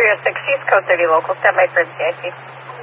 306 East Code 30 local, stand by for CIC.